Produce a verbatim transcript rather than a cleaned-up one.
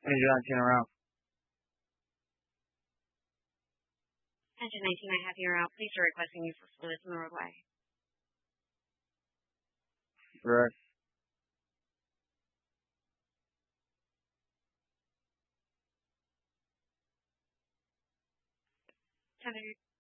Engine nineteen around. Engine nineteen, I have you around. Please are requesting you for fluids in the roadway. Correct. ten